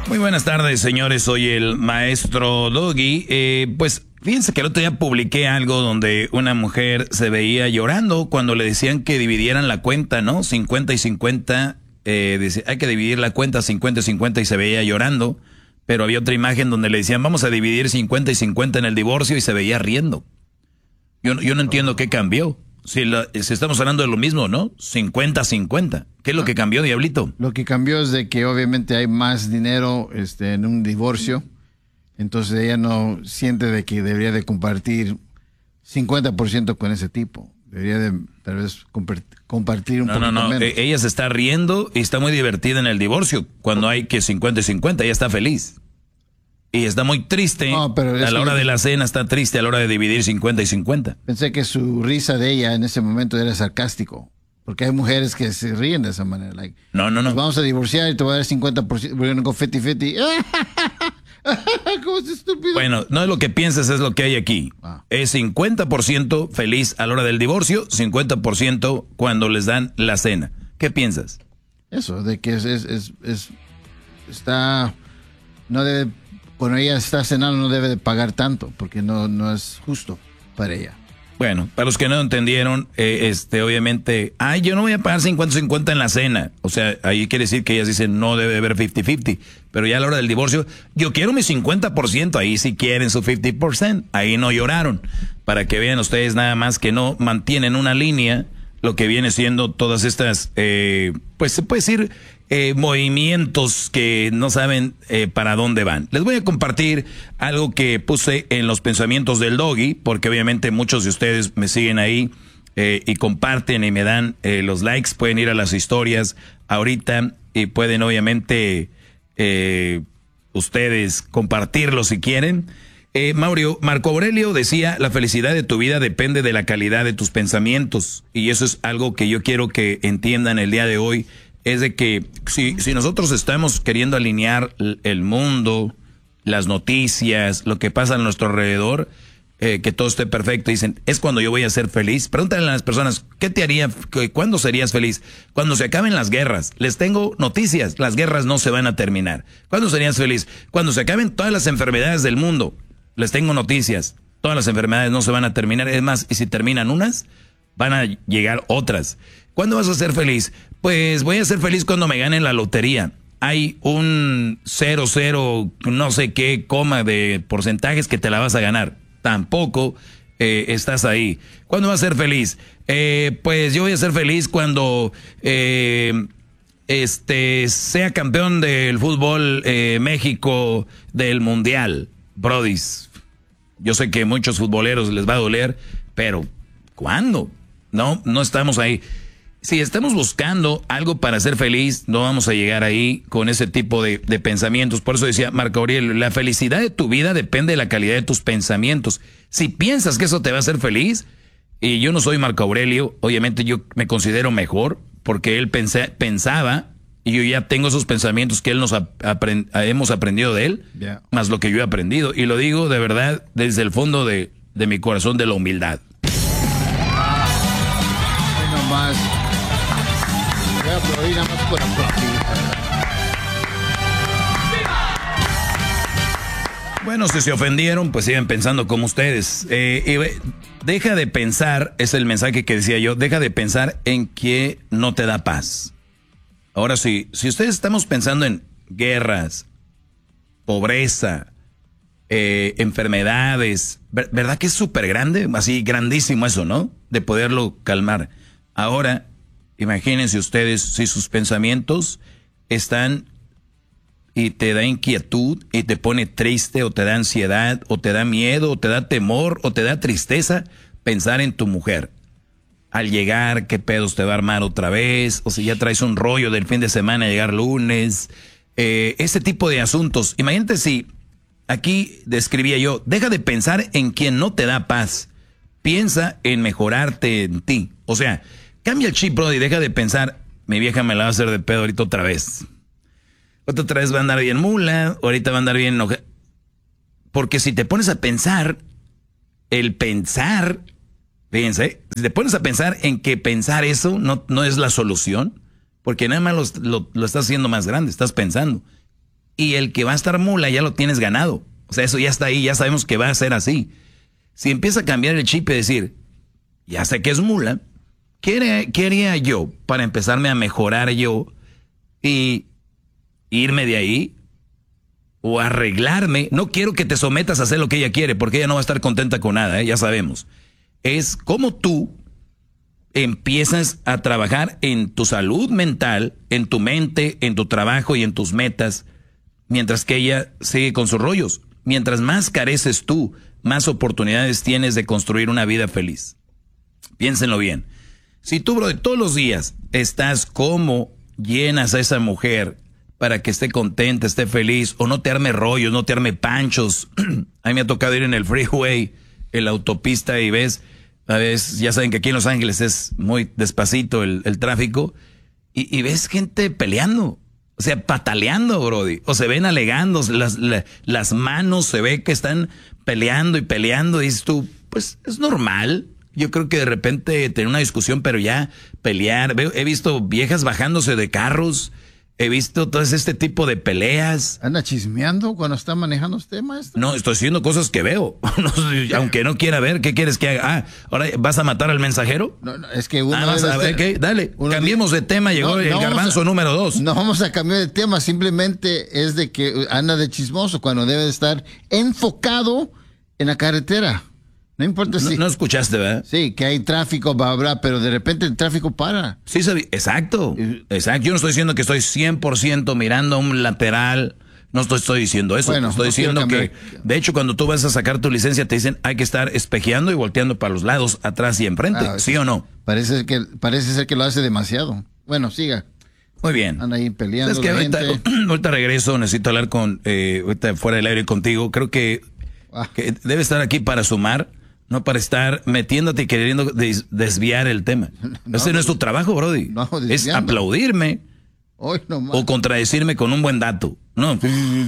Muy buenas tardes, señores. Soy el maestro Doggy. Pues fíjense que el otro día publiqué algo donde una mujer se veía llorando cuando le decían que dividieran la cuenta, ¿no? 50 y 50. Hay que dividir la cuenta 50 y 50 y se veía llorando. Pero había otra imagen donde le decían, vamos a dividir 50 y 50 en el divorcio y se veía riendo. Yo no entiendo qué cambió. Si estamos hablando de lo mismo, ¿no? 50-50. ¿Qué es lo que cambió, Diablito? Lo que cambió es de que obviamente hay más dinero en un divorcio. Entonces ella no siente de que debería de compartir 50% con ese tipo. Debería de tal vez compartir un poquito menos. Ella se está riendo y está muy divertida en el divorcio. Cuando hay que 50 y 50, ella está feliz. Y está muy triste, a la hora de la cena está triste a la hora de dividir 50 y 50. Pensé que su risa de ella en ese momento era sarcástico. Porque hay mujeres que se ríen de esa manera. Like, no. Nos vamos a divorciar y te voy a dar 50%. We're gonna go 50-50. ¿Cómo es estúpido? Bueno, no es lo que piensas, es lo que hay aquí. Es 50% feliz a la hora del divorcio, 50% cuando les dan la cena. ¿Qué piensas? Eso, de que está... No debe... Cuando ella está cenando no debe de pagar tanto, porque no es justo para ella. Bueno, para los que no entendieron, obviamente, yo no voy a pagar 50-50 en la cena. O sea, ahí quiere decir que ellas dicen no debe haber 50-50. Pero ya a la hora del divorcio, yo quiero mi 50%, ahí sí quieren su 50%. Ahí no lloraron. Para que vean ustedes nada más que no mantienen una línea, lo que viene siendo todas estas, pues se puede decir... movimientos que no saben para dónde van. Les voy a compartir algo que puse en los pensamientos del Doggy, porque obviamente muchos de ustedes me siguen ahí y comparten y me dan los likes. Pueden ir a las historias ahorita y pueden obviamente ustedes compartirlo si quieren. Marco Aurelio decía, la felicidad de tu vida depende de la calidad de tus pensamientos, y eso es algo que yo quiero que entiendan el día de hoy. Es de que si nosotros estamos queriendo alinear el mundo, las noticias, lo que pasa a nuestro alrededor, que todo esté perfecto, dicen, es cuando yo voy a ser feliz. Pregúntale a las personas, ¿qué te haría? ¿Cuándo serías feliz? Cuando se acaben las guerras. Les tengo noticias, las guerras no se van a terminar. ¿Cuándo serías feliz? Cuando se acaben todas las enfermedades del mundo. Les tengo noticias, todas las enfermedades no se van a terminar. Es más, y si terminan unas, van a llegar otras. ¿Cuándo vas a ser feliz? Pues voy a ser feliz cuando me gane la lotería. Hay un 0, no sé qué, coma de porcentajes que te la vas a ganar. Tampoco estás ahí. ¿Cuándo vas a ser feliz? Pues yo voy a ser feliz cuando sea campeón del fútbol México del Mundial. Brodis, yo sé que a muchos futboleros les va a doler, pero ¿cuándo? No estamos ahí. Si estamos buscando algo para ser feliz, no vamos a llegar ahí con ese tipo de pensamientos. Por eso decía Marco Aurelio, la felicidad de tu vida depende de la calidad de tus pensamientos. Si piensas que eso te va a hacer feliz, y yo no soy Marco Aurelio, obviamente yo me considero mejor, porque él pensaba, y yo ya tengo esos pensamientos que él hemos aprendido de él, más lo que yo he aprendido. Y lo digo de verdad desde el fondo de mi corazón, de la humildad. Más. Voy a aplaudir nada más por aplaudir. Bueno, si se ofendieron, pues sigan pensando como ustedes. Deja de pensar, es el mensaje que decía yo, deja de pensar en que no te da paz. Ahora sí, si ustedes estamos pensando en guerras, pobreza, enfermedades, ¿verdad que es súper grande? Así grandísimo eso, ¿no? De poderlo calmar. Ahora, imagínense ustedes si sus pensamientos están y te da inquietud y te pone triste o te da ansiedad o te da miedo o te da temor o te da tristeza pensar en tu mujer. Al llegar, ¿qué pedos te va a armar otra vez? O si ya traes un rollo del fin de semana, llegar lunes. Ese tipo de asuntos. Imagínate si aquí describía yo, deja de pensar en quien no te da paz. Piensa en mejorarte en ti. O sea, cambia el chip, bro, y deja de pensar, mi vieja me la va a hacer de pedo ahorita otra vez. Otra vez va a andar bien mula, ahorita va a andar bien enojada. Porque si te pones a pensar, el pensar, fíjense, si te pones a pensar en que pensar eso no es la solución, porque nada más lo estás haciendo más grande, estás pensando. y el que va a estar mula ya lo tienes ganado. O sea, eso ya está ahí, ya sabemos que va a ser así. Si empieza a cambiar el chip y decir, ya sé que es mula, ¿qué haría yo para empezarme a mejorar yo y irme de ahí? O arreglarme. No quiero que te sometas a hacer lo que ella quiere, porque ella no va a estar contenta con nada, ya sabemos. Es como tú empiezas a trabajar en tu salud mental, en tu mente, en tu trabajo y en tus metas, mientras que ella sigue con sus rollos. Mientras más careces tú, más oportunidades tienes de construir una vida feliz. Piénsenlo bien. Si tú, bro, todos los días estás como llenas a esa mujer para que esté contenta, esté feliz, o no te arme rollos, no te arme panchos. A mí me ha tocado ir en el freeway, en la autopista, y ves, a veces, ya saben que aquí en Los Ángeles es muy despacito el tráfico, y ves gente peleando, o sea, pataleando, brody, o se ven alegando, las manos se ve que están peleando, y dices tú, pues es normal. Yo creo que de repente tener una discusión, pero ya pelear, he visto viejas bajándose de carros. He visto todo este tipo de peleas. ¿Anda chismeando cuando está manejando usted, maestro? No, estoy haciendo cosas que veo. Aunque no quiera ver, ¿qué quieres que haga? Ah, ¿ahora vas a matar al mensajero? No, es que uno vas a ver, ¿qué? Dale, cambiemos de tema, llegó el garbanzo número 2. No vamos a cambiar de tema, simplemente es de que anda de chismoso cuando debe de estar enfocado en la carretera. No importa si... No escuchaste, ¿verdad? Sí, que hay tráfico, habrá, pero de repente el tráfico para. Sí, exacto. Yo no estoy diciendo que estoy 100% mirando a un lateral. No estoy diciendo eso. Bueno, estoy diciendo que, de hecho, cuando tú vas a sacar tu licencia, te dicen hay que estar espejeando y volteando para los lados, atrás y enfrente. ¿Sí o no? Parece ser que lo hace demasiado. Bueno, siga. Muy bien. Anda ahí peleando. Es que ahorita regreso, necesito hablar ahorita fuera del aire contigo. Creo que debe estar aquí para sumar. No para estar metiéndote y queriendo desviar el tema. Ese no es tu trabajo, brody. No, es aplaudirme o contradecirme con un buen dato. No,